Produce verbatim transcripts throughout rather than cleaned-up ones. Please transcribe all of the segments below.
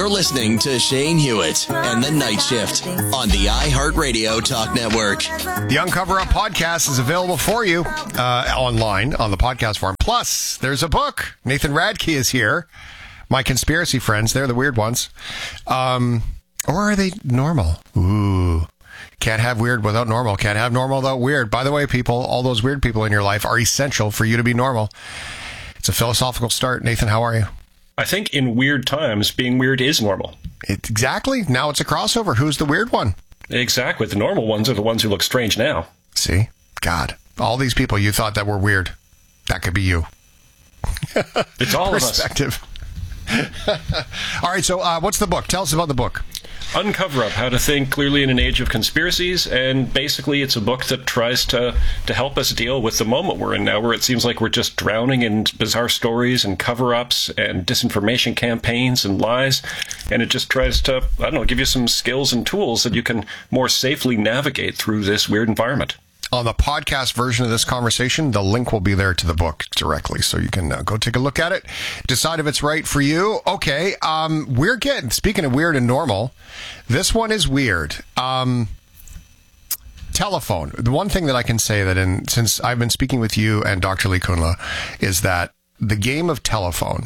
You're listening to Shane Hewitt and The Night Shift on the iHeartRadio Talk Network. The Uncover Up podcast is available for you uh, online on the podcast form. Plus, there's a book. Nathan Radke is here. My conspiracy friends, they're the weird ones. Um, or are they normal? Ooh. Can't have weird without normal. Can't have normal without weird. By the way, people, all those weird people in your life are essential for you to be normal. It's a philosophical start. Nathan, how are you? I think in weird times, being weird is normal. It, exactly. Now it's a crossover. Who's the weird one? Exactly. The normal ones are the ones who look strange now. See? God. All these people you thought that were weird. That could be you. It's all Perspective. of us. All right, so uh, what's the book? Tell us about the book. Uncover Up, How to Think Clearly in an Age of Conspiracies. And basically, it's a book that tries to, to help us deal with the moment we're in now, where it seems like we're just drowning in bizarre stories and cover-ups and disinformation campaigns and lies. And it just tries to, I don't know, give you some skills and tools that you can more safely navigate through this weird environment. On the podcast version of this conversation, the link will be there to the book directly, so you can uh, go take a look at it, decide if it's right for you. Okay, um, we're getting, speaking of weird and normal, this one is weird. Um, telephone. The one thing that I can say that in, since I've been speaking with you and Doctor Lee Kunla, is that the game of telephone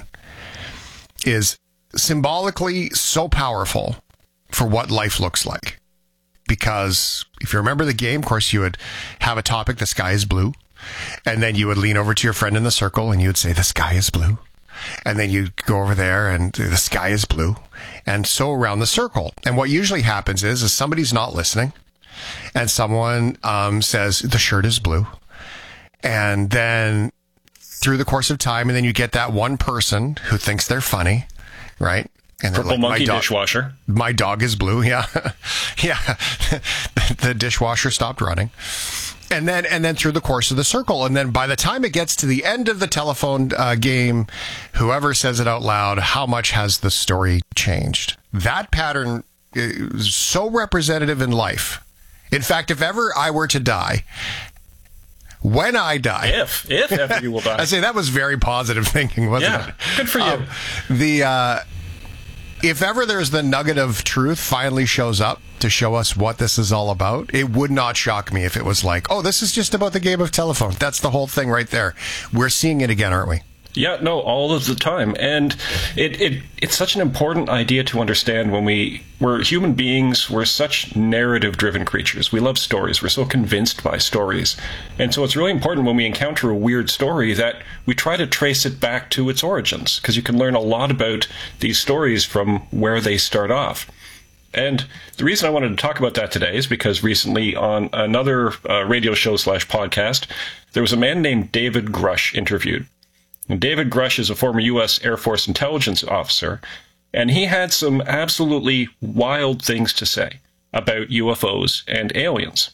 is symbolically so powerful for what life looks like. Because if you remember the game, of course, you would have a topic, the sky is blue. And then you would lean over to your friend in the circle and you would say, the sky is blue. And then you'd go over there and the sky is blue. And so around the circle. And what usually happens is, is somebody's not listening. And someone um, says, the shirt is blue. And then through the course of time, and then you get that one person who thinks they're funny, right? And Purple like, monkey my dog, dishwasher. My dog is blue. Yeah. Yeah. The dishwasher stopped running. And then, and then through the course of the circle. And then by the time it gets to the end of the telephone uh, game, whoever says it out loud, how much has the story changed? That pattern is so representative in life. In fact, if ever I were to die, when I die, if if ever you will die, I say that was very positive thinking, wasn't yeah, it? Good for you. Um, the uh, if ever there's the nugget of truth finally shows up to show us what this is all about, it would not shock me if it was like, oh, this is just about the game of telephone. That's the whole thing right there. We're seeing it again, aren't we? Yeah, no, all of the time. And it, it it's such an important idea to understand when we, we're human beings, we're such narrative-driven creatures. We love stories. We're so convinced by stories. And so it's really important when we encounter a weird story that we try to trace it back to its origins, because you can learn a lot about these stories from where they start off. And the reason I wanted to talk about that today is because recently on another uh, radio show slash podcast, there was a man named David Grush interviewed. And David Grush is a former U S Air Force intelligence officer, and he had some absolutely wild things to say about U F Os and aliens.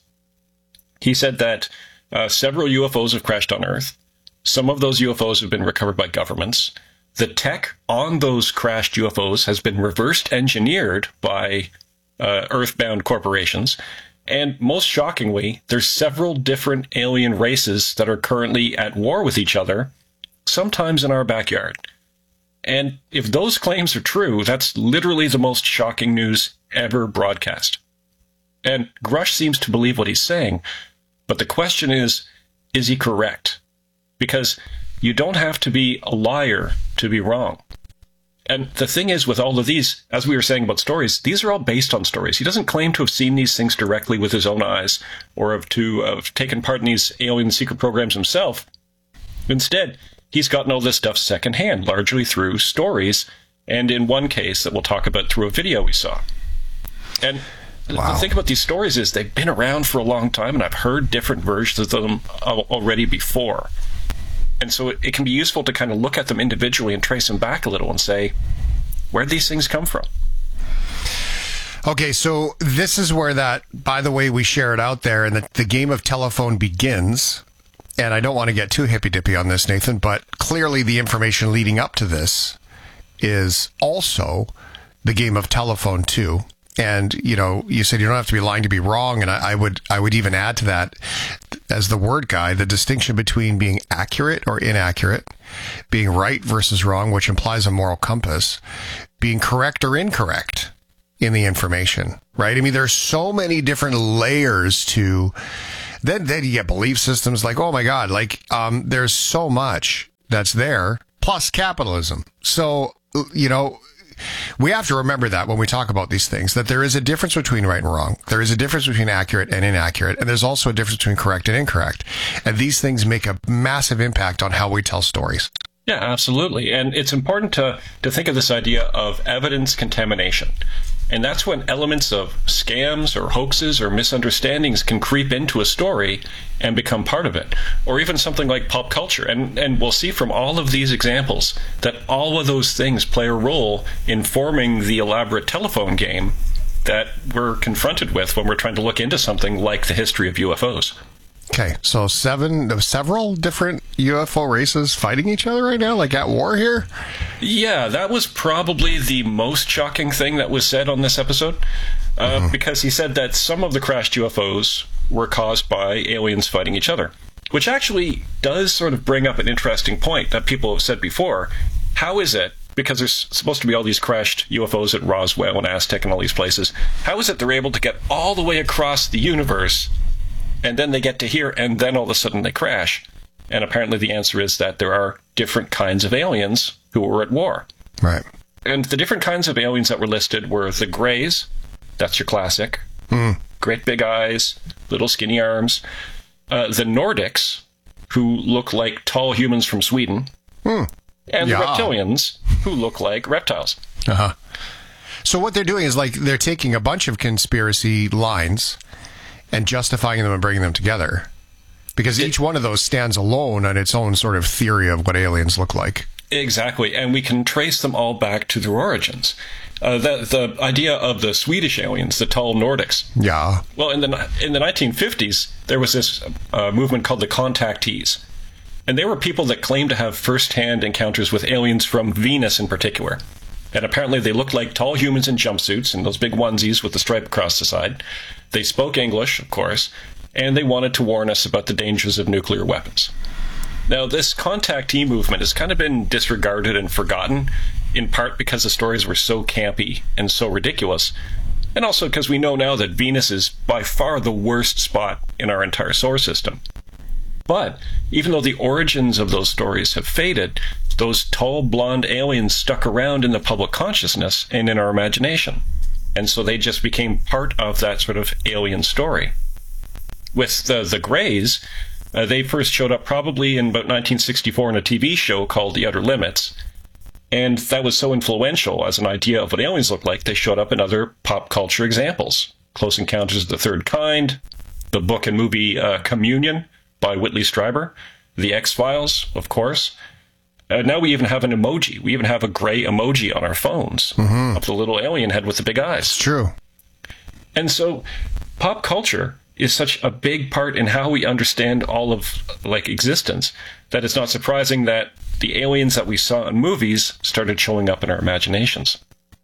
He said that uh, several U F Os have crashed on Earth. Some of those U F Os have been recovered by governments. The tech on those crashed U F Os has been reversed engineered by uh, Earthbound corporations. And most shockingly, there's several different alien races that are currently at war with each other, sometimes in our backyard. And if those claims are true, that's literally the most shocking news ever broadcast. And Grush seems to believe what he's saying, but the question is, is he correct? Because you don't have to be a liar to be wrong. And the thing is, with all of these, as we were saying about stories, these are all based on stories. He doesn't claim to have seen these things directly with his own eyes, or have to have taken part in these alien secret programs himself. Instead, he's gotten all this stuff secondhand, largely through stories, and in one case that we'll talk about through a video we saw. And wow. The thing about these stories is they've been around for a long time, and I've heard different versions of them already before. And so it, it can be useful to kind of look at them individually and trace them back a little and say, where'd these things come from? Okay, so this is where that, by the way, we share it out there, and the, the game of telephone begins. And I don't want to get too hippy-dippy on this, Nathan, but clearly the information leading up to this is also the game of telephone, too. And, you know, you said you don't have to be lying to be wrong, and I, I would I would even add to that, as the word guy, the distinction between being accurate or inaccurate, being right versus wrong, which implies a moral compass, being correct or incorrect in the information, right? I mean, there's so many different layers to, then, then you get belief systems like, oh my God, like, um, there's so much that's there, plus capitalism. So, you know, we have to remember that when we talk about these things, that there is a difference between right and wrong. There is a difference between accurate and inaccurate. And there's also a difference between correct and incorrect. And these things make a massive impact on how we tell stories. Yeah, absolutely. And it's important to, to think of this idea of evidence contamination. And that's when elements of scams or hoaxes or misunderstandings can creep into a story and become part of it. Or even something like pop culture. And, and we'll see from all of these examples that all of those things play a role in forming the elaborate telephone game that we're confronted with when we're trying to look into something like the history of U F Os. Okay, so seven, several different U F O races fighting each other right now, like at war here? Yeah, that was probably the most shocking thing that was said on this episode, uh, mm-hmm. because he said that some of the crashed U F Os were caused by aliens fighting each other, which actually does sort of bring up an interesting point that people have said before. How is it, because there's supposed to be all these crashed U F Os at Roswell and Aztec and all these places, how is it they're able to get all the way across the universe and then they get to here, and then all of a sudden they crash? And apparently the answer is that there are different kinds of aliens who were at war. Right. And the different kinds of aliens that were listed were the Greys, that's your classic, mm. great big eyes, little skinny arms, uh, the Nordics, who look like tall humans from Sweden, mm. and yeah. the Reptilians, who look like reptiles. Uh-huh. So what they're doing is like they're taking a bunch of conspiracy lines and justifying them and bringing them together. Because it, each one of those stands alone on its own sort of theory of what aliens look like. Exactly. And we can trace them all back to their origins. Uh, the, the idea of the Swedish aliens, the tall Nordics. Yeah. Well, in the in the nineteen fifties, there was this uh, movement called the contactees. And they were people that claimed to have first-hand encounters with aliens from Venus in particular. And apparently they looked like tall humans in jumpsuits and those big onesies with the stripe across the side. They spoke English, of course, and they wanted to warn us about the dangers of nuclear weapons. Now, this contactee movement has kind of been disregarded and forgotten, in part because the stories were so campy and so ridiculous, and also because we know now that Venus is by far the worst spot in our entire solar system. But even though the origins of those stories have faded, those tall, blonde aliens stuck around in the public consciousness and in our imagination. And so they just became part of that sort of alien story. With the, the Greys, uh, they first showed up probably in about nineteen sixty-four in a T V show called The Outer Limits. And that was so influential as an idea of what aliens look like, they showed up in other pop culture examples. Close Encounters of the Third Kind, the book and movie uh, Communion by Whitley Strieber, The X-Files, of course. Uh, now we even have an emoji. We even have a gray emoji on our phones mm-hmm. of the little alien head with the big eyes. It's true. And so pop culture is such a big part in how we understand all of like existence that it's not surprising that the aliens that we saw in movies started showing up in our imaginations.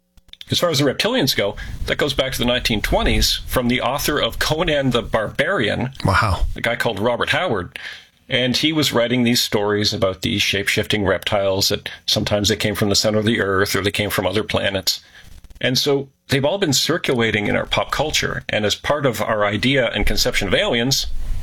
As far as the reptilians go, that goes back to the nineteen twenties from the author of Conan the Barbarian, wow, a guy called Robert Howard. And he was writing these stories about these shape-shifting reptiles that sometimes they came from the center of the earth or they came from other planets. And so they've all been circulating in our pop culture and as part of our idea and conception of aliens,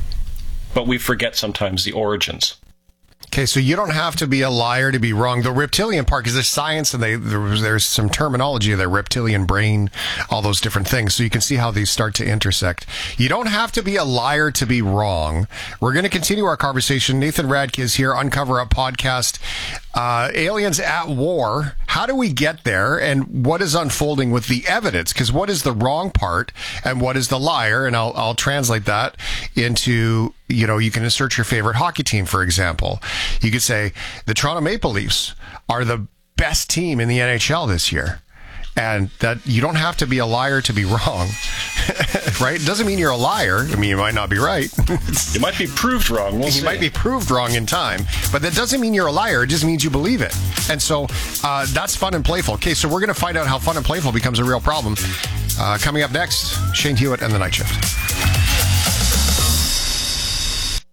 but we forget sometimes the origins. Okay, so you don't have to be a liar to be wrong. The reptilian part, because there's science and they, there, there's some terminology of their reptilian brain, all those different things. So you can see how these start to intersect. You don't have to be a liar to be wrong. We're going to continue our conversation. Nathan Radke is here, Uncover Up podcast. Uh, aliens at war. How do we get there? And what is unfolding with the evidence? Because what is the wrong part and what is the liar? And I'll, I'll translate that into, you know, you can insert your favorite hockey team, for example. You could say the Toronto Maple Leafs are the best team in the N H L this year. And that you don't have to be a liar to be wrong, right? It doesn't mean you're a liar. I mean, you might not be right. You might be proved wrong. We'll you see. might be proved wrong in time, but that doesn't mean you're a liar. It just means you believe it. And so uh, that's fun and playful. Okay, so we're going to find out how fun and playful becomes a real problem. Uh, coming up next, Shane Hewitt and the Night Shift.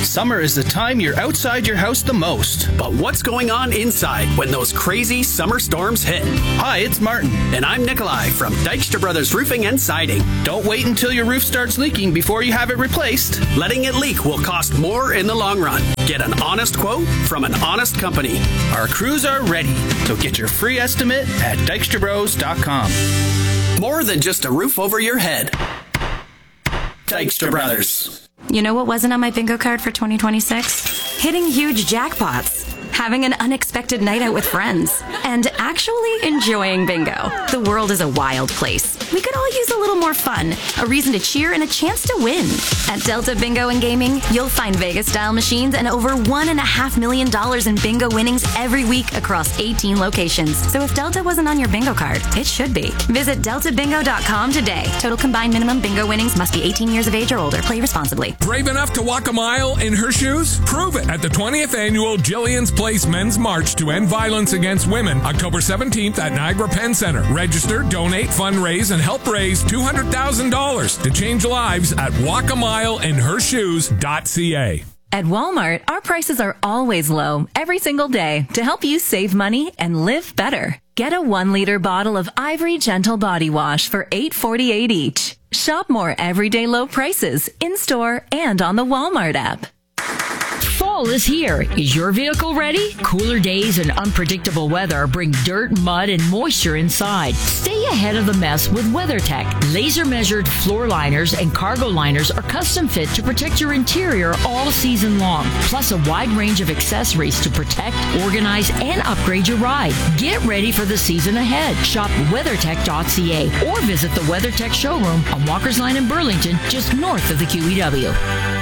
Summer is the time you're outside your house the most. But what's going on inside when those crazy summer storms hit? Hi, it's Martin. And I'm Nikolai from Dykstra Brothers Roofing and Siding. Don't wait until your roof starts leaking before you have it replaced. Letting it leak will cost more in the long run. Get an honest quote from an honest company. Our crews are ready, so get your free estimate at dykstra bros dot com. More than just a roof over your head. Dykstra Brothers. You know what wasn't on my bingo card for twenty twenty-six? Hitting huge jackpots, having an unexpected night out with friends, and actually enjoying bingo. The world is a wild place. We could all use a little more fun, a reason to cheer, and a chance to win. At Delta Bingo and Gaming, you'll find Vegas-style machines and over one and a half million dollars in bingo winnings every week across eighteen locations. So if Delta wasn't on your bingo card, it should be. Visit delta bingo dot com today. Total combined minimum bingo winnings must be eighteen years of age or older. Play responsibly. Brave enough to walk a mile in her shoes? Prove it at the twentieth annual Jillian's Place Men's March to End Violence Against Women, October seventeenth at Niagara Penn Center. Register, donate, fundraise, and help raise two hundred thousand dollars to change lives at walk a mile in her shoes dot c a. At Walmart, our prices are always low every single day to help you save money and live better. Get a one-liter bottle of Ivory Gentle Body Wash for eight forty-eight each. Shop more everyday low prices in-store and on the Walmart app. Fall is here. Is your vehicle ready? Cooler days and unpredictable weather bring dirt, mud, and moisture inside. Stay ahead of the mess with WeatherTech. Laser-measured floor liners and cargo liners are custom fit to protect your interior all season long. Plus a wide range of accessories to protect, organize, and upgrade your ride. Get ready for the season ahead. Shop weathertech dot c a or visit the WeatherTech showroom on Walker's Line in Burlington, just north of the Q E W.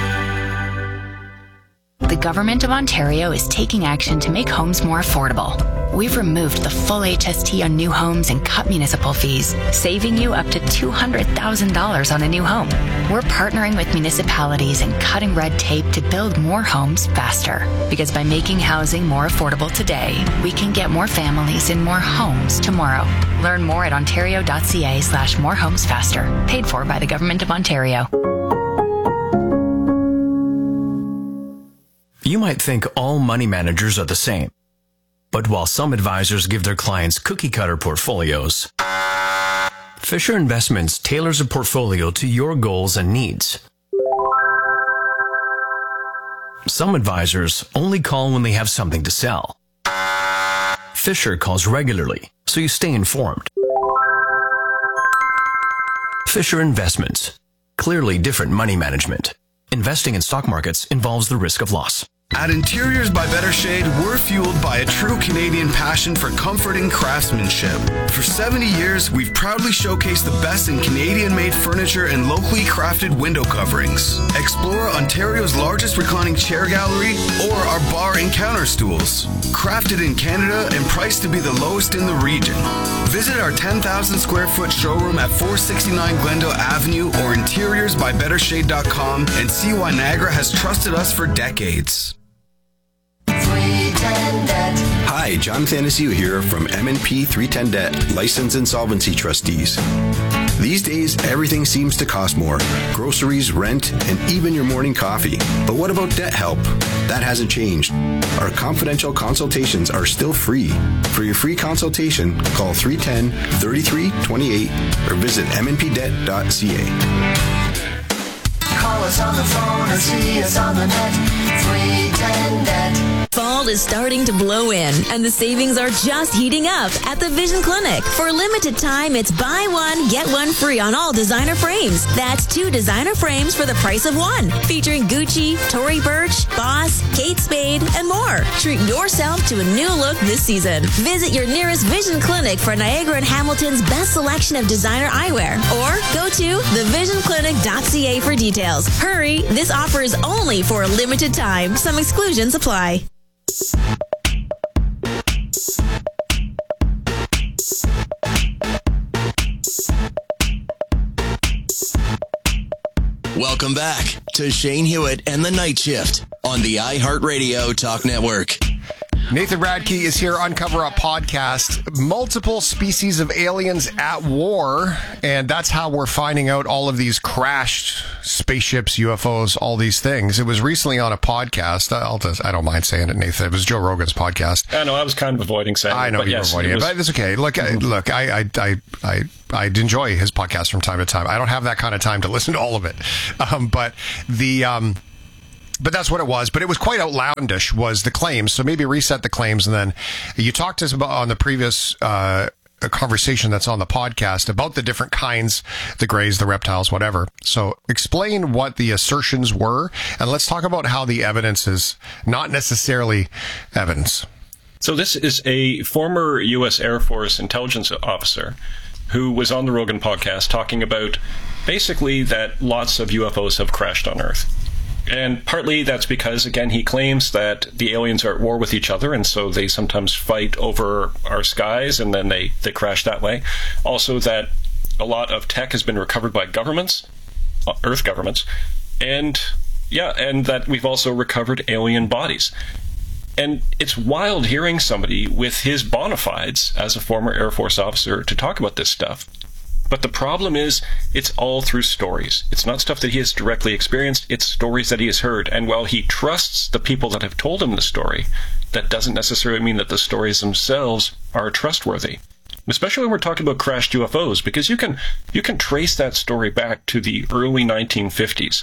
The Government of Ontario is taking action to make homes more affordable. We've removed the full H S T on new homes and cut municipal fees, saving you up to two hundred thousand dollars on a new home. We're partnering with municipalities and cutting red tape to build more homes faster. Because by making housing more affordable today, we can get more families in more homes tomorrow. Learn more at ontario dot c a slash more homes faster. Paid for by the Government of Ontario. You might think all money managers are the same. But while some advisors give their clients cookie-cutter portfolios, Fisher Investments tailors a portfolio to your goals and needs. Some advisors only call when they have something to sell. Fisher calls regularly, so you stay informed. Fisher Investments. Clearly different money management. Investing in stock markets involves the risk of loss. At Interiors by Better Shade, we're fueled by a true Canadian passion for comforting craftsmanship. For seventy years, we've proudly showcased the best in Canadian-made furniture and locally crafted window coverings. Explore Ontario's largest reclining chair gallery or our bar and counter stools. Crafted in Canada and priced to be the lowest in the region. Visit our ten thousand square foot showroom at four sixty-nine Glendale Avenue or interiors by better shade dot com and see why Niagara has trusted us for decades. Hi, John Thanasiu here from M and P three ten Debt, License Insolvency Trustees. These days, everything seems to cost more. Groceries, rent, and even your morning coffee. But what about debt help? That hasn't changed. Our confidential consultations are still free. For your free consultation, call three one zero, three three two eight or visit m n p debt dot c a. Call us on the phone or see us on the net. three ten Debt. Fall is starting to blow in, and the savings are just heating up at the Vision Clinic. For a limited time, it's buy one, get one free on all designer frames. That's two designer frames for the price of one, featuring Gucci, Tory Burch, Boss, Kate Spade, and more. Treat yourself to a new look this season. Visit your nearest Vision Clinic for Niagara and Hamilton's best selection of designer eyewear, or go to the vision clinic dot c a for details. Hurry, this offer is only for a limited time. Some exclusions apply. Welcome back to Shane Hewitt and the Night Shift on the iHeartRadio Talk Network. Nathan Radke is here, Uncover Up Podcast. Multiple species of aliens at war, and that's how we're finding out all of these crashed spaceships, U F Os, all these things. It was recently on a podcast. I'll just, I don't mind saying it, Nathan. It was Joe Rogan's podcast. I know, I was kind of avoiding saying it. I know but you yes, were avoiding it, it was... but it's okay. Look, I, look, I, I, I, I, I'd enjoy his podcast from time to time. I don't have that kind of time to listen to all of it, um, but the. Um, But that's what it was. But it was quite outlandish, was the claims. So maybe reset the claims. And then you talked to us about on the previous uh, conversation that's on the podcast about the different kinds, the grays, the reptiles, whatever. So explain what the assertions were. And let's talk about how the evidence is not necessarily evidence. So this is a former U S Air Force intelligence officer who was on the Rogan podcast talking about basically that lots of U F Os have crashed on Earth. And partly that's because, again, he claims that the aliens are at war with each other, and so they sometimes fight over our skies, and then they, they crash that way. Also that a lot of tech has been recovered by governments, Earth governments, and, yeah, and that we've also recovered alien bodies. And it's wild hearing somebody with his bona fides as a former Air Force officer to talk about this stuff. But the problem is, it's all through stories. It's not stuff that he has directly experienced, it's stories that he has heard. And while he trusts the people that have told him the story, that doesn't necessarily mean that the stories themselves are trustworthy. Especially when we're talking about crashed U F Os, because you can you can trace that story back to the early nineteen fifties.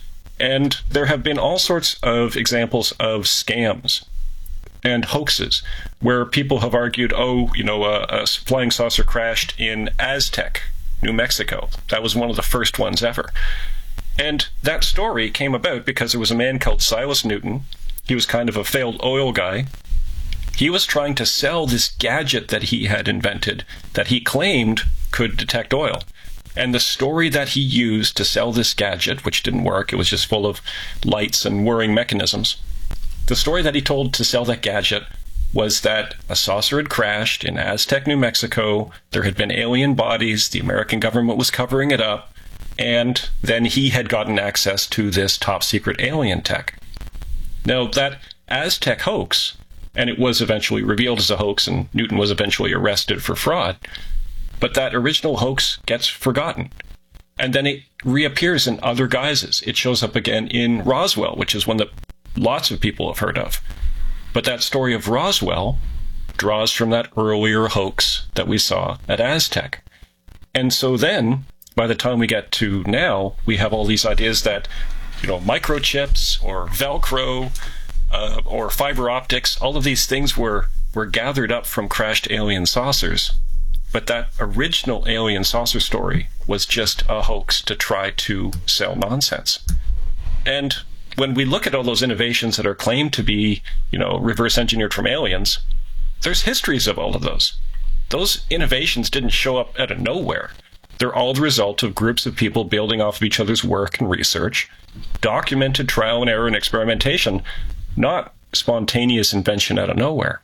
And there have been all sorts of examples of scams and hoaxes where people have argued, oh, you know, a, a flying saucer crashed in Aztec, New Mexico. That was one of the first ones ever. And that story came about because there was a man called Silas Newton. He was kind of a failed oil guy. He was trying to sell this gadget that he had invented that he claimed could detect oil. And the story that he used to sell this gadget, which didn't work, it was just full of lights and whirring mechanisms. The story that he told to sell that gadget was that a saucer had crashed in Aztec, New Mexico. There had been alien bodies. The American government was covering it up. And then he had gotten access to this top secret alien tech. Now, that Aztec hoax, and it was eventually revealed as a hoax, and Newton was eventually arrested for fraud, but that original hoax gets forgotten. And then it reappears in other guises. It shows up again in Roswell, which is one that lots of people have heard of. But that story of Roswell draws from that earlier hoax that we saw at Aztec. And so then, by the time we get to now, we have all these ideas that, you know, microchips or Velcro uh, or fiber optics, all of these things were, were gathered up from crashed alien saucers. But that original alien saucer story was just a hoax to try to sell nonsense. And when we look at all those innovations that are claimed to be, you know, reverse engineered from aliens, there's histories of all of those. Those innovations didn't show up out of nowhere. They're all the result of groups of people building off of each other's work and research, documented trial and error and experimentation, not spontaneous invention out of nowhere.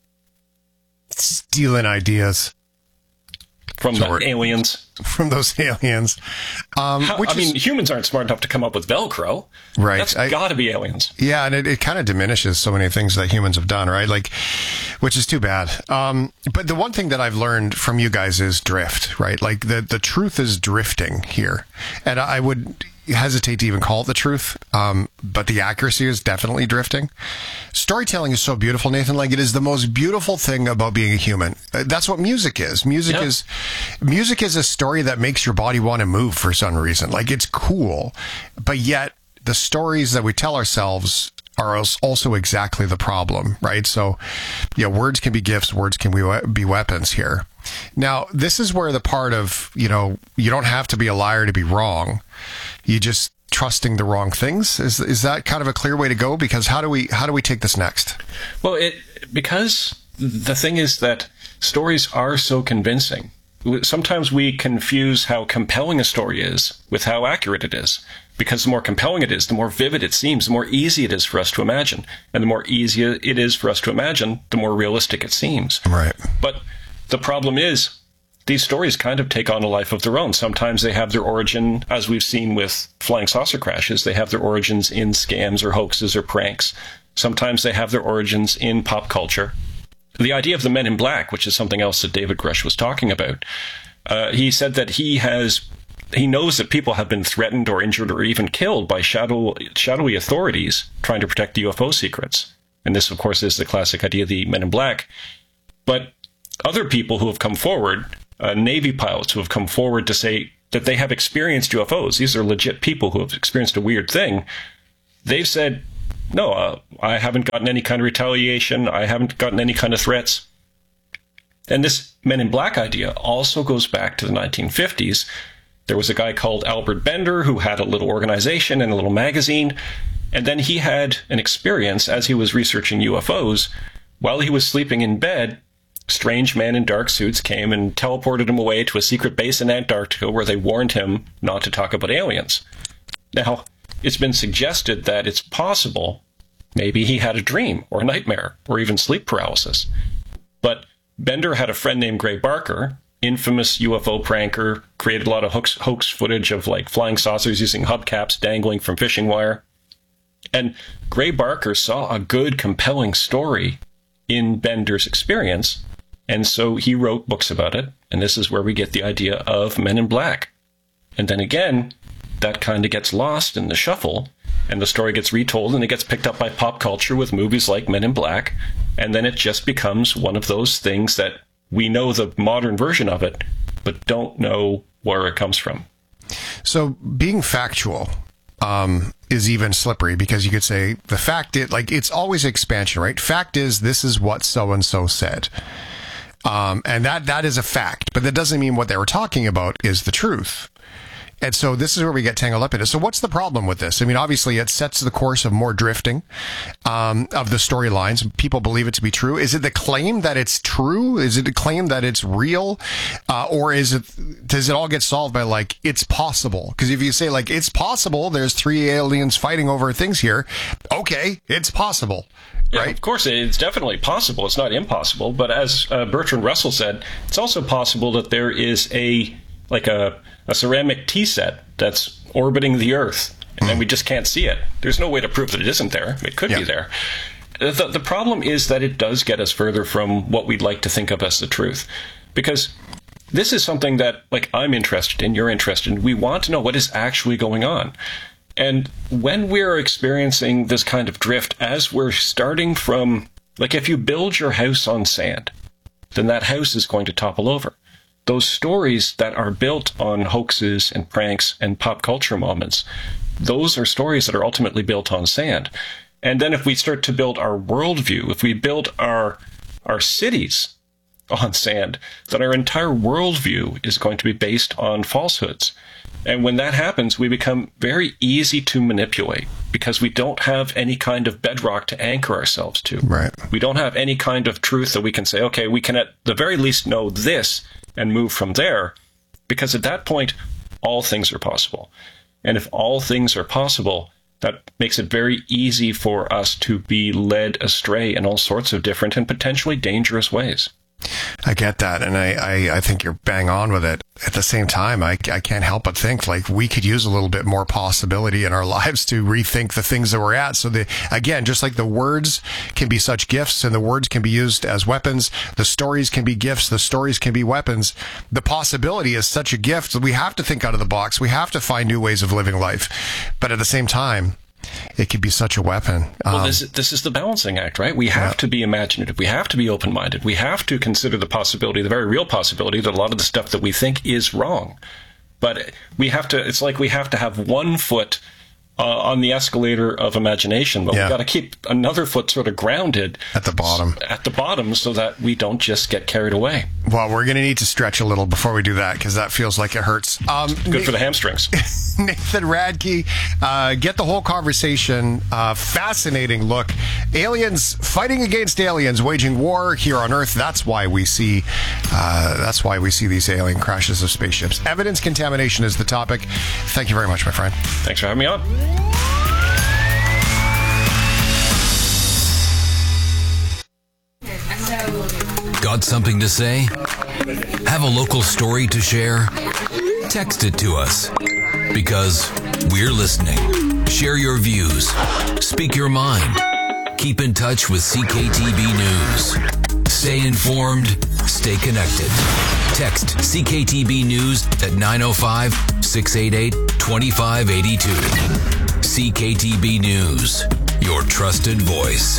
Stealing ideas. From the aliens. From those aliens. Um, How, which I mean, is, humans aren't smart enough to come up with Velcro. Right. That's got to be aliens. Yeah, and it, it kind of diminishes so many things that humans have done, right? Like, which is too bad. Um, but the one thing that I've learned from you guys is drift, right? Like, the, the truth is drifting here. And I would hesitate to even call it the truth, um, but the accuracy is definitely drifting. Storytelling is so beautiful, Nathan. Like, it is the most beautiful thing about being a human. That's what music is. Music yep. is music is a story that makes your body want to move for some reason. Like, it's cool, but yet the stories that we tell ourselves are also exactly the problem, right? So, yeah, words can be gifts, words can be, be weapons here. Now, this is where the part of, you know, you don't have to be a liar to be wrong. You just trusting the wrong things. Is is that kind of a clear way to go? Because how do we how do we take this next? Well, it because the thing is that stories are so convincing. Sometimes we confuse how compelling a story is with how accurate it is. Because the more compelling it is, the more vivid it seems, the more easy it is for us to imagine. And the more easy it is for us to imagine, the more realistic it seems. Right. But the problem is, these stories kind of take on a life of their own. Sometimes they have their origin, as we've seen with flying saucer crashes, they have their origins in scams or hoaxes or pranks. Sometimes they have their origins in pop culture. The idea of the Men in Black, which is something else that David Grush was talking about, uh, he said that he has, he knows that people have been threatened or injured or even killed by shadow, shadowy authorities trying to protect the U F O secrets. And this, of course, is the classic idea of the Men in Black. But other people who have come forward, uh, Navy pilots who have come forward to say that they have experienced U F Os, these are legit people who have experienced a weird thing, they've said, no, uh, I haven't gotten any kind of retaliation, I haven't gotten any kind of threats. And this Men in Black idea also goes back to the nineteen fifties. There was a guy called Albert Bender who had a little organization and a little magazine, and then he had an experience as he was researching U F Os. While he was sleeping in bed, strange men in dark suits came and teleported him away to a secret base in Antarctica where they warned him not to talk about aliens. Now, it's been suggested that it's possible maybe he had a dream or a nightmare or even sleep paralysis. But Bender had a friend named Gray Barker, infamous U F O pranker, created a lot of hoax, hoax footage of like flying saucers using hubcaps dangling from fishing wire. And Gray Barker saw a good, compelling story in Bender's experience, and so he wrote books about it, and this is where we get the idea of Men in Black. And then again, that kind of gets lost in the shuffle, and the story gets retold, and it gets picked up by pop culture with movies like Men in Black, and then it just becomes one of those things that we know the modern version of it, but don't know where it comes from. So being factual um, is even slippery, because you could say the fact is, like, it's always expansion, right? Fact is, this is what so-and-so said. Um, and that that is a fact, but that doesn't mean what they were talking about is the truth. And so this is where we get tangled up in it. So what's the problem with this? I mean, obviously it sets the course of more drifting um, of the storylines. People believe it to be true. Is it the claim that it's true? Is it the claim that it's real? Uh, or is it, does it all get solved by like, it's possible? Because if you say like, it's possible, there's three aliens fighting over things here. Okay, it's possible. Yeah, right? Of course, it's definitely possible. It's not impossible. But as uh, Bertrand Russell said, it's also possible that there is a, like a, a ceramic tea set that's orbiting the Earth, and then we just can't see it. There's no way to prove that it isn't there. It could yeah. be there. The, the problem is that it does get us further from what we'd like to think of as the truth. Because this is something that, like, I'm interested in, you're interested in. We want to know what is actually going on. And when we're experiencing this kind of drift, as we're starting from, like, if you build your house on sand, then that house is going to topple over. Those stories that are built on hoaxes and pranks and pop culture moments, those are stories that are ultimately built on sand. And then if we start to build our worldview, if we build our our cities on sand, then our entire worldview is going to be based on falsehoods. And when that happens, we become very easy to manipulate because we don't have any kind of bedrock to anchor ourselves to. Right. We don't have any kind of truth that we can say, okay, we can at the very least know this and move from there, because at that point, all things are possible. And if all things are possible, that makes it very easy for us to be led astray in all sorts of different and potentially dangerous ways. I get that, and I, I, I think you're bang on with it. At the same time, I, I can't help but think, like, we could use a little bit more possibility in our lives to rethink the things that we're at. So, the, again, just like the words can be such gifts and the words can be used as weapons, the stories can be gifts, the stories can be weapons. The possibility is such a gift that we have to think out of the box. We have to find new ways of living life. But at the same time, it could be such a weapon. Well, um, this, this is the balancing act, right? We have yeah. to be imaginative. We have to be open-minded. We have to consider the possibility, the very real possibility, that a lot of the stuff that we think is wrong. But we have to, it's like we have to have one foot uh, on the escalator of imagination, but yeah. we've got to keep another foot sort of grounded. At the bottom. At the bottom, so that we don't just get carried away. Well, we're going to need to stretch a little before we do that, because that feels like it hurts. Um, Good Na- for the hamstrings. Nathan Radke, uh, get the whole conversation. Uh, fascinating look. Aliens fighting against aliens, waging war here on Earth. That's why we see. Uh, that's why we see these alien crashes of spaceships. Evidence contamination is the topic. Thank you very much, my friend. Thanks for having me on. Got something to say? Have a local story to share? Text it to us, because we're listening. Share your views. Speak your mind. Keep in touch with C K T B News. Stay informed, stay connected. Text C K T B News at nine oh five, six eight eight, two five eight two. C K T B News, your trusted voice.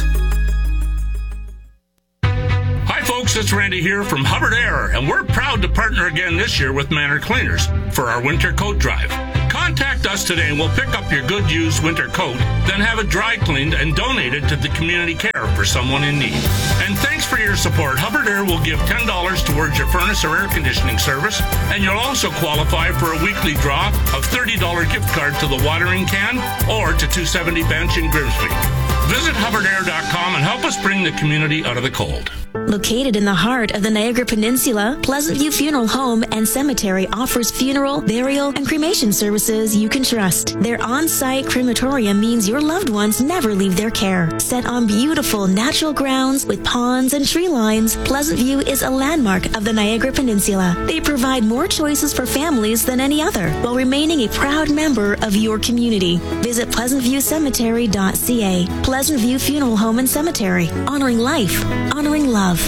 Hi folks, it's Randy here from Hubbard Air, and we're proud to partner again this year with Manor Cleaners for our winter coat drive. Contact us today and we'll pick up your good used winter coat, then have it dry cleaned and donated to the community care for someone in need. And thanks for your support. Hubbard Air will give ten dollars towards your furnace or air conditioning service, and you'll also qualify for a weekly draw of thirty dollars gift card to the watering can or to two seventy Bench in Grimsby. Visit Hubbard Air dot com and help us bring the community out of the cold. Located in the heart of the Niagara Peninsula, Pleasant View Funeral Home and Cemetery offers funeral, burial, and cremation services you can trust. Their on-site crematorium means your loved ones never leave their care. Set on beautiful natural grounds with ponds and tree lines, Pleasant View is a landmark of the Niagara Peninsula. They provide more choices for families than any other, while remaining a proud member of your community. Visit pleasant view cemetery dot c a. Pleasant View Funeral Home and Cemetery, honoring life, honoring love.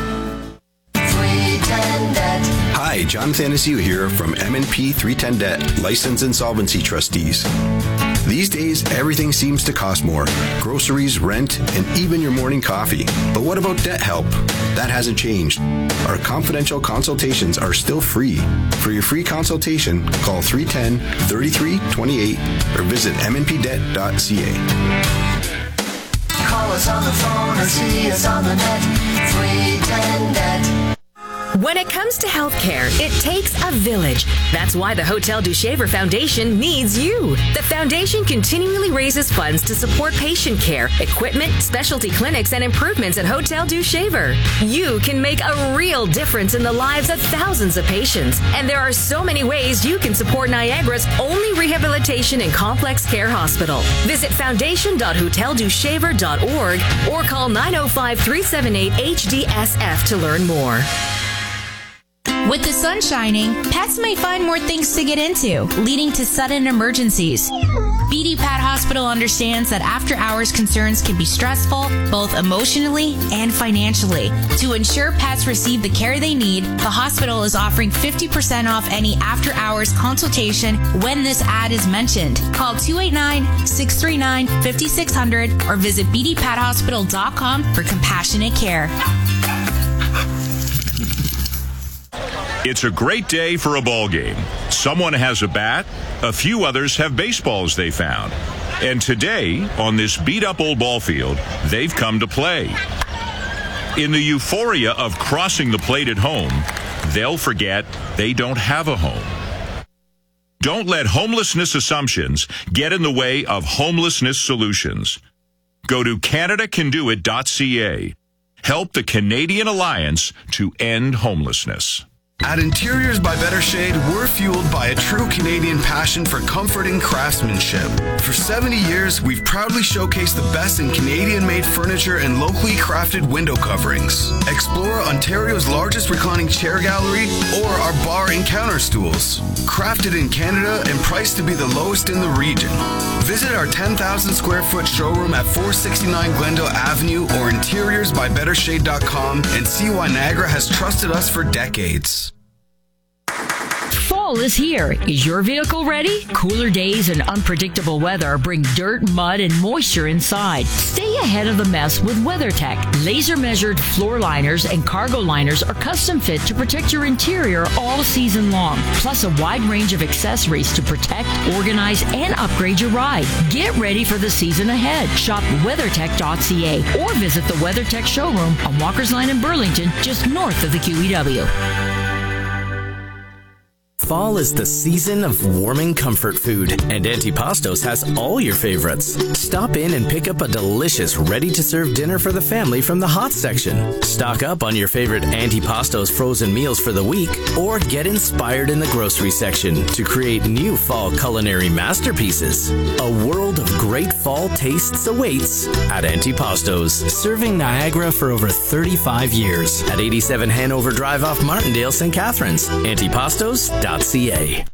Hi, John Thanasiu here from M and P three ten Debt, License Insolvency Trustees. These days, everything seems to cost more. Groceries, rent, and even your morning coffee. But what about debt help? That hasn't changed. Our confidential consultations are still free. For your free consultation, call three one zero, three three two eight or visit m n p debt dot c a. Call us on the phone or see us on the net. three ten debt. When it comes to healthcare, it takes a village. That's why the Hotel du Shaver Foundation needs you. The foundation continually raises funds to support patient care, equipment, specialty clinics, and improvements at Hotel du Shaver. You can make a real difference in the lives of thousands of patients. And there are so many ways you can support Niagara's only rehabilitation and complex care hospital. Visit foundation dot hotel du shaver dot org or call nine oh five, three seven eight, H D S F to learn more. With the sun shining, pets may find more things to get into, leading to sudden emergencies. B D Pat Hospital understands that after-hours concerns can be stressful, both emotionally and financially. To ensure pets receive the care they need, the hospital is offering fifty percent off any after-hours consultation when this ad is mentioned. Call two eight nine, six three nine, five six zero zero or visit b d pat hospital dot com for compassionate care. It's a great day for a ball game. Someone has a bat, a few others have baseballs they found. And today, on this beat-up old ball field, they've come to play. In the euphoria of crossing the plate at home, they'll forget they don't have a home. Don't let homelessness assumptions get in the way of homelessness solutions. Go to canada can do it dot c a. Help the Canadian Alliance to end homelessness. At Interiors by Better Shade, we're fueled by a true Canadian passion for comfort and craftsmanship. For seventy years, we've proudly showcased the best in Canadian-made furniture and locally crafted window coverings. Explore Ontario's largest reclining chair gallery or our bar and counter stools. Crafted in Canada and priced to be the lowest in the region. Visit our ten thousand square foot showroom at four sixty-nine Glendale Avenue or interiors by better shade dot com and see why Niagara has trusted us for decades. Fall is here. Is your vehicle ready? Cooler days and unpredictable weather bring dirt, mud, and moisture inside. Stay ahead of the mess with WeatherTech. Laser-measured floor liners and cargo liners are custom fit to protect your interior all season long. Plus a wide range of accessories to protect, organize, and upgrade your ride. Get ready for the season ahead. Shop weather tech dot c a or visit the WeatherTech showroom on Walker's Line in Burlington, just north of the Q E W. Fall is the season of warming comfort food, and Antipastos has all your favorites. Stop in and pick up a delicious, ready-to-serve dinner for the family from the hot section. Stock up on your favorite Antipastos frozen meals for the week, or get inspired in the grocery section to create new fall culinary masterpieces. A world of great fall tastes awaits at Antipastos, serving Niagara for over thirty-five years at eighty-seven Hanover Drive off Martindale, Saint Catharines. Antipastos dot c a.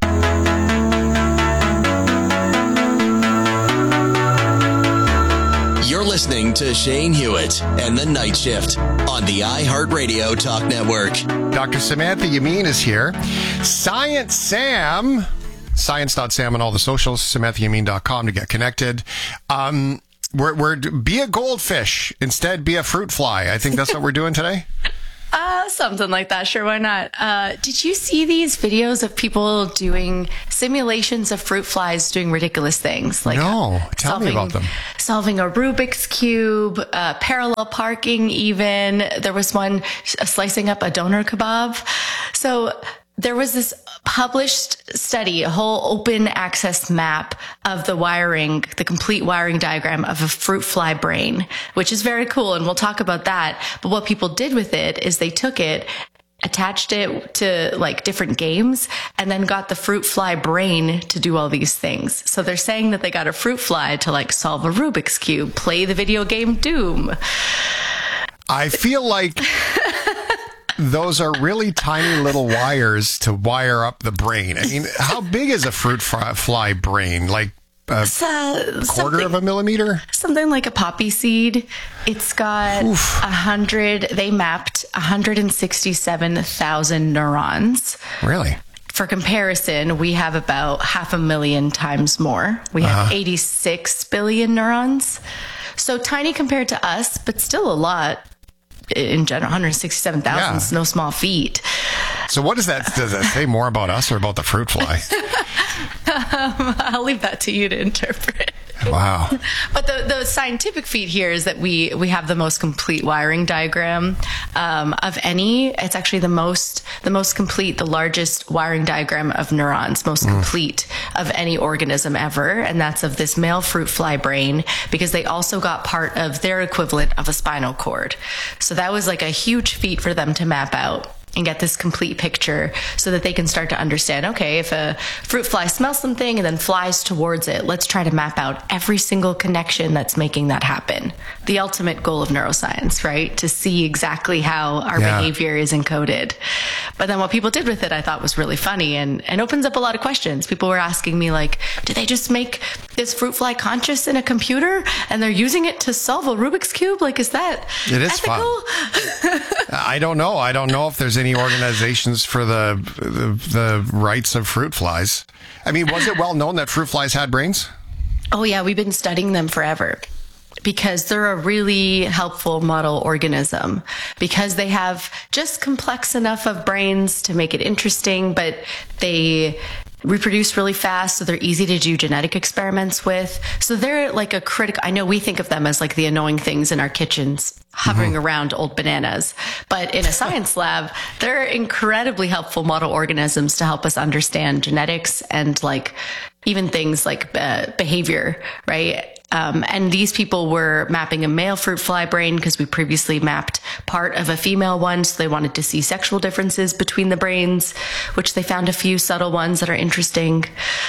You're listening listening to Shane Hewitt and the Night Shift on the iHeartRadio Talk Network. Doctor Samantha Yamin is here. Science Sam, science dot sam on all the socials, samantha yamin dot com to get connected. Um, we're, we're, be a goldfish. Instead, be a fruit fly. I think that's what we're doing today. Uh, something like that. Sure, why not? Uh, did you see these videos of people doing simulations of fruit flies doing ridiculous things? Like no, tell solving, me about them. Solving a Rubik's Cube, uh, parallel parking even. There was one slicing up a doner kebab. So there was this published study, a whole open access map of the wiring, the complete wiring diagram of a fruit fly brain, which is very cool. And we'll talk about that. But what people did with it is they took it, attached it to like different games, and then got the fruit fly brain to do all these things. So they're saying that they got a fruit fly to like solve a Rubik's Cube, play the video game Doom. I feel like those are really tiny little wires to wire up the brain. I mean, how big is a fruit fly brain? Like a uh, quarter of a millimeter? Something like a poppy seed. It's got a hundred, they mapped one hundred sixty-seven thousand neurons. Really? For comparison, we have about half a million times more. We have uh-huh. eighty-six billion neurons. So tiny compared to us, but still a lot. In general, one hundred sixty-seven thousand is no small feat. So what does that, does that say more about us or about the fruit fly? um, I'll leave that to you to interpret. Wow. But the, the scientific feat here is that we, we have the most complete wiring diagram um, of any. It's actually the most, the most complete, the largest wiring diagram of neurons, most mm. complete of any organism ever. And that's of this male fruit fly brain, because they also got part of their equivalent of a spinal cord. So that was like a huge feat for them to map out and get this complete picture so that they can start to understand, okay, if a fruit fly smells something and then flies towards it, let's try to map out every single connection that's making that happen. The ultimate goal of neuroscience, right? To see exactly how our yeah. behavior is encoded. But then what people did with it, I thought was really funny and, and opens up a lot of questions. People were asking me like, did they just make this fruit fly conscious in a computer and they're using it to solve a Rubik's Cube? Like, is that it is ethical? Fun. I don't know. I don't know if there's any organizations for the, the the rights of fruit flies. I mean, was it well known that fruit flies had brains? Oh yeah, we've been studying them forever because they're a really helpful model organism because they have just complex enough of brains to make it interesting, but they reproduce really fast, so they're easy to do genetic experiments with. So they're like a critical, I know we think of them as like the annoying things in our kitchens hovering mm-hmm. around old bananas, but in a science lab, they're incredibly helpful model organisms to help us understand genetics and like even things like uh, behavior, right? Um, and these people were mapping a male fruit fly brain because we previously mapped part of a female one. So they wanted to see sexual differences between the brains, which they found a few subtle ones that are interesting.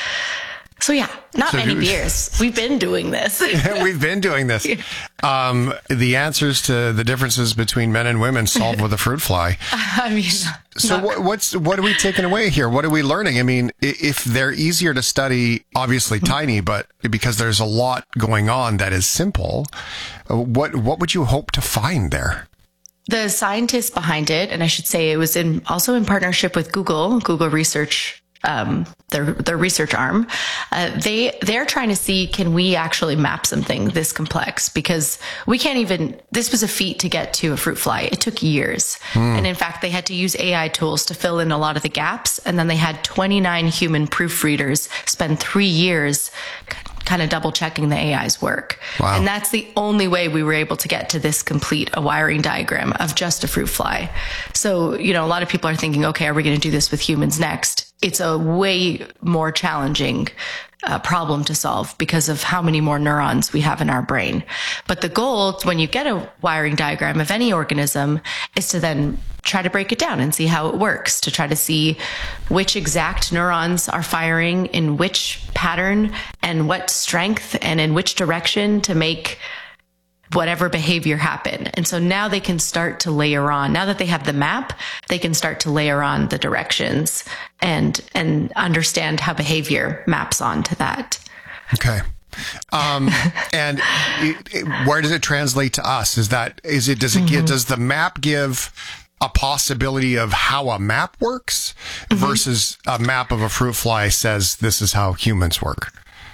So yeah, not so many do, years. We've been doing this. We've been doing this. Um, the answers to the differences between men and women solved with a fruit fly. I mean, so what, what's what are we taking away here? What are we learning? I mean, if they're easier to study, obviously tiny, but because there's a lot going on that is simple, what what would you hope to find there? The scientists behind it, and I should say it was in also in partnership with Google, Google Research. Um, their, their research arm, uh, they, they're trying to see, can we actually map something this complex? Because we can't even, this was a feat to get to a fruit fly. It took years. Mm. And in fact, they had to use A I tools to fill in a lot of the gaps. And then they had twenty-nine human proofreaders spend three years kind of double checking the A I's work. Wow. And that's the only way we were able to get to this complete a wiring diagram of just a fruit fly. So, you know, a lot of people are thinking, okay, are we going to do this with humans next? It's a way more challenging uh, problem to solve because of how many more neurons we have in our brain. But the goal, when you get a wiring diagram of any organism, is to then try to break it down and see how it works, to try to see which exact neurons are firing in which pattern and what strength and in which direction to make whatever behavior happen. And so now they can start to layer on, now that they have the map, they can start to layer on the directions and, and understand how behavior maps onto that. Okay. Um, and it, it, where does it translate to us? Is that, is it, does it Mm-hmm. give, does the map give a possibility of how a map works Mm-hmm. versus a map of a fruit fly says this is how humans work?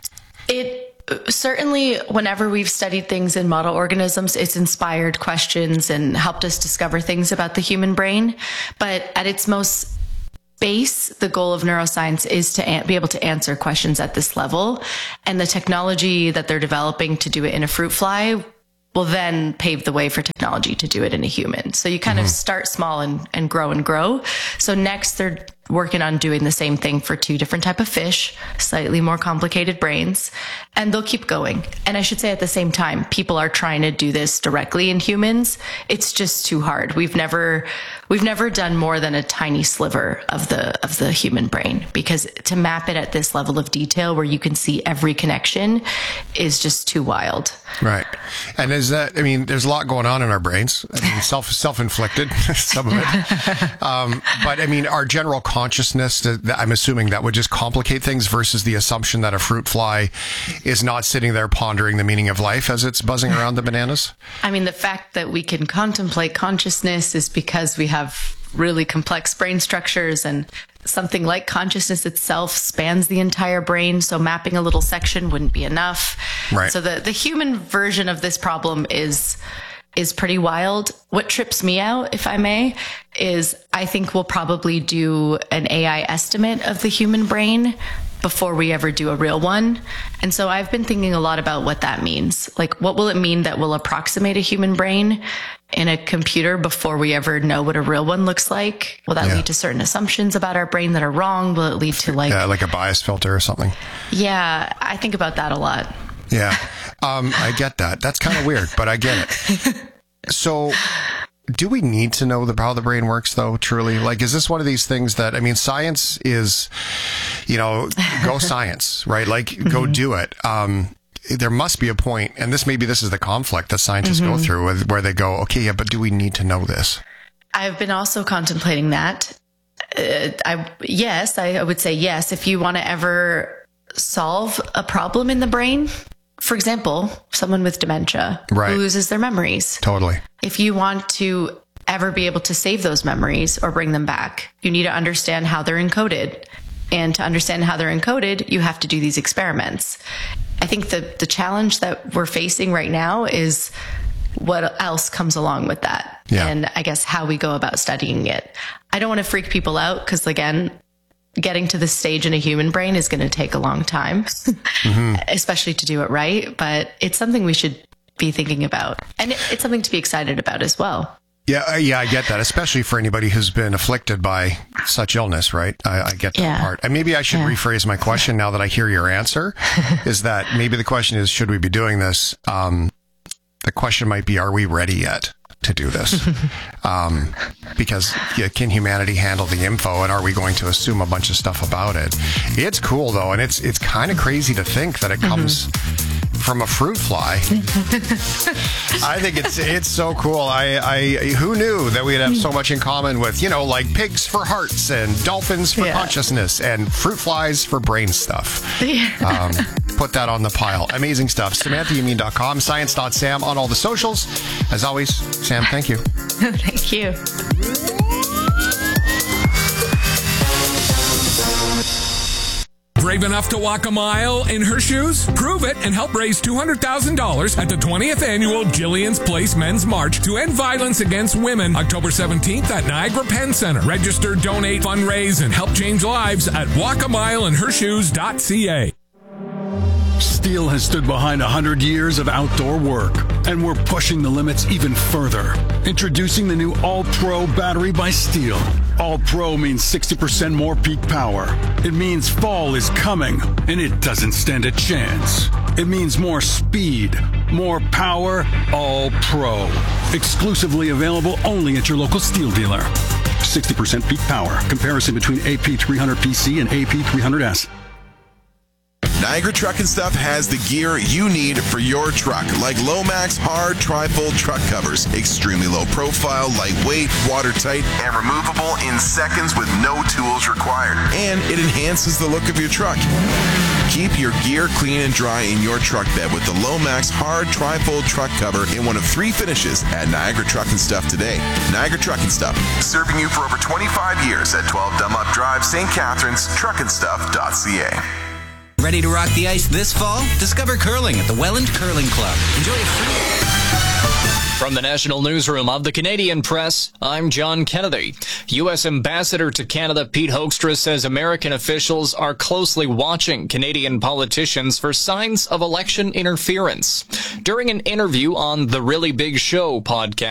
It certainly, whenever we've studied things in model organisms, it's inspired questions and helped us discover things about the human brain. But at its most base, the goal of neuroscience is to an- be able to answer questions at this level. And the technology that they're developing to do it in a fruit fly will then pave the way for technology to do it in a human. So you kind Mm-hmm. of start small and, and grow and grow. So next they're working on doing the same thing for two different type of fish, slightly more complicated brains, and they'll keep going. And I should say at the same time, people are trying to do this directly in humans. It's just too hard. We've never, we've never done more than a tiny sliver of the, of the human brain, because to map it at this level of detail where you can see every connection is just too wild. Right. And is that, I mean, there's a lot going on in our brains. I mean, self, self-inflicted, some of it. Um, but I mean, our general consciousness, I'm assuming that would just complicate things versus the assumption that a fruit fly is not sitting there pondering the meaning of life as it's buzzing around the bananas. I mean, the fact that we can contemplate consciousness is because we have really complex brain structures, and something like consciousness itself spans the entire brain. So mapping a little section wouldn't be enough. Right. So the, the human version of this problem is is pretty wild. What trips me out, if I may, is I think we'll probably do an A I estimate of the human brain before we ever do a real one. And so I've been thinking a lot about what that means. Like, what will it mean that will approximate a human brain in a computer before we ever know what a real one looks like? Will that Yeah. lead to certain assumptions about our brain that are wrong? Will it lead to like, Yeah, like a bias filter or something. yeah, I think about that a lot. Yeah. Um, I get that. That's kind of weird, but I get it. So do we need to know the, how the brain works though, truly? Like, is this one of these things that, I mean, science is, you know, go science, right? Like, go do it. Um, there must be a point, and this, maybe this is the conflict that scientists Mm-hmm. go through with, where they go, okay, yeah, but do we need to know this? I've been also contemplating that. Uh, I, yes, I would say yes. If you want to ever solve a problem in the brain, for example, someone with dementia Right. who loses their memories. Totally. If you want to ever be able to save those memories or bring them back, you need to understand how they're encoded. And to understand how they're encoded, you have to do these experiments. I think the, the challenge that we're facing right now is what else comes along with that. Yeah. And I guess how we go about studying it. I don't want to freak people out because, again, getting to this stage in a human brain is going to take a long time, Mm-hmm. especially to do it right. But it's something we should be thinking about. And it, it's something to be excited about as well. Yeah, uh, yeah, I get that, especially for anybody who's been afflicted by such illness, right? I, I get that Yeah. part. And maybe I should Yeah. rephrase my question now that I hear your answer, is that maybe the question is, should we be doing this? Um, the question might be, are we ready yet to do this? um, because yeah, can humanity handle the info, and are we going to assume a bunch of stuff about it? It's cool though, and it's it's kind of crazy to think that it comes from a fruit fly. I think it's it's so cool. I, I who knew that we'd have so much in common with, you know, like pigs for hearts and dolphins for Yeah. consciousness and fruit flies for brain stuff. Yeah. Um, put that on the pile. Amazing stuff. Samantha Yameen dot com, science dot sam on all the socials. As always, Sam, thank you. Thank you. Brave enough to walk a mile in her shoes? Prove it and help raise two hundred thousand dollars at the twentieth Annual Jillian's Place Men's March to end violence against women, October seventeenth at Niagara Penn Center. Register, donate, fundraise, and help change lives at walk a mile in her shoes dot c a. Steel has stood behind one hundred years of outdoor work, and we're pushing the limits even further. Introducing the new All-Pro battery by Steel. All-Pro means sixty percent more peak power. It means fall is coming, and it doesn't stand a chance. It means more speed, more power, All-Pro. Exclusively available only at your local Steel dealer. sixty percent peak power. Comparison between A P three hundred P C and A P three hundred S. Niagara Truck and Stuff has the gear you need for your truck, like Lomax hard tri-fold truck covers. Extremely low profile, lightweight, watertight, and removable in seconds with no tools required. And it enhances the look of your truck. Keep your gear clean and dry in your truck bed with the Lomax hard tri-fold truck cover in one of three finishes at Niagara Truck and Stuff today. Niagara Truck and Stuff, serving you for over twenty-five years at twelve Dunlop Drive, Saint Catharines, truck and stuff dot c a. Ready to rock the ice this fall? Discover curling at the Welland Curling Club. Enjoy a free... From the National Newsroom of the Canadian Press, I'm John Kennedy. U S Ambassador to Canada Pete Hoekstra says American officials are closely watching Canadian politicians for signs of election interference. During an interview on the Really Big Show podcast,